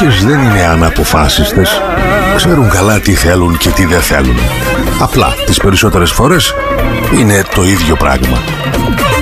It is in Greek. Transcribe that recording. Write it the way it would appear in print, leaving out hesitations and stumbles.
γυναίκες δεν είναι αναποφάσιστες. Ξέρουν καλά τι θέλουν και τι δεν θέλουν. Απλά τις περισσότερες φορές είναι το ίδιο πράγμα.